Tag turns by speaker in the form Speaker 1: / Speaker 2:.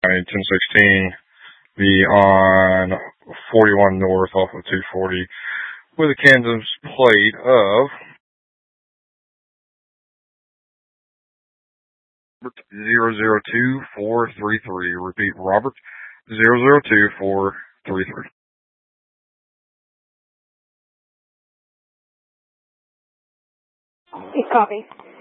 Speaker 1: 1016, be on 41 north off of 240 with a Kansas plate of 002433. Repeat, Robert 002433.
Speaker 2: Copy.